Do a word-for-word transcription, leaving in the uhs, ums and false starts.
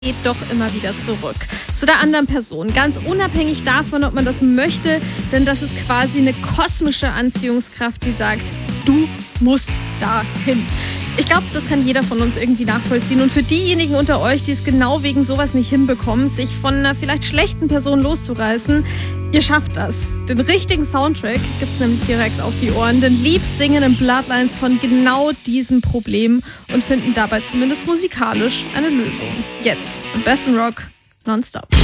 geht doch immer wieder zurück zu der anderen Person, ganz unabhängig davon, ob man das möchte, denn das ist quasi eine kosmische Anziehungskraft, die sagt, du musst dahin. Ich glaube, das kann jeder von uns irgendwie nachvollziehen. Und für diejenigen unter euch, die es genau wegen sowas nicht hinbekommen, sich von einer vielleicht schlechten Person loszureißen, ihr schafft das. Den richtigen Soundtrack gibt's nämlich direkt auf die Ohren, denn lieb singen in Bloodlines von genau diesem Problem und finden dabei zumindest musikalisch eine Lösung. Jetzt im besten Rock nonstop.